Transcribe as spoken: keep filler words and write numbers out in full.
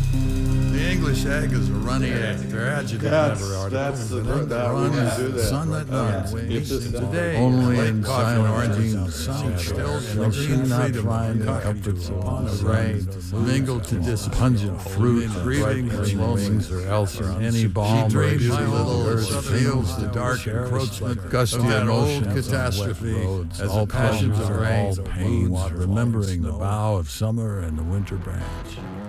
The English egg is a runny egg. They're adjective That's, never articles. that's the, And then that, we run can is do the that. sun that runs. If this Today, Only late in coffee silent origins dreams of sound shall still shall in she green not freedom find of the coffee comforts to upon the the rain, rain, mingled to this pungent fruit, and grieving bright her wings, or else in any She balm or dreamed beauty my of little the earth feels the feels dark encroachment gusty of that old emotions on wet catastrophe roads, as all the passions pleasures of and rain, all pains, water, remembering the snow. bough of summer and the winter branch.